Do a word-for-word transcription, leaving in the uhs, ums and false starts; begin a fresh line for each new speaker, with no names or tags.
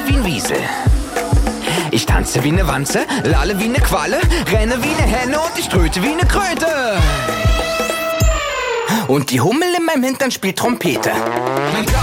wie ein Wiesel. Ich tanze wie ne Wanze, lalle wie ne Qualle, renne wie ne Henne und ich tröte wie ne Kröte. Und die Hummel in meinem Hintern spielt Trompete.